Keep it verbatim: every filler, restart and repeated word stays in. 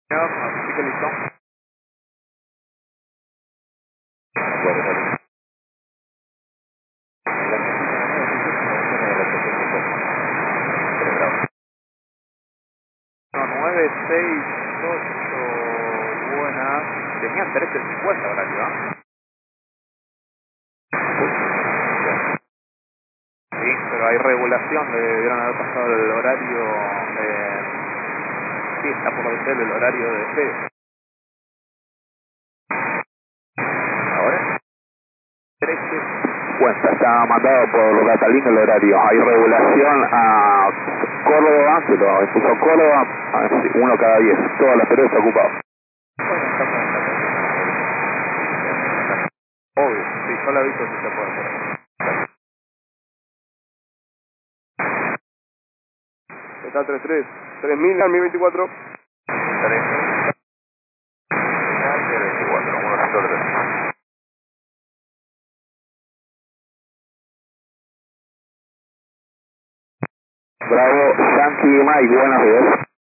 Ya, así que listo. No, nueve seis ocho, buenas. Tenían trece cincuenta horario, ¿ah? Sí, pero hay regulación, le debieron haber pasado el horario, eh, sí, está por vencer el horario de fe. Ahora, trece cincuenta, está mandado por Catalina el horario. Hay regulación a Córdoba, que lo puso Córdoba, a ver si uno cada diez, todas las pelotas ocupadas. Obvio, sí, yo la he visto si se puede hacer. Está treinta y tres, tres mil al mil veinticuatro. tres mil al mil veinticuatro, uno ciento tres. Bravo, Yankee Mike, buenos días.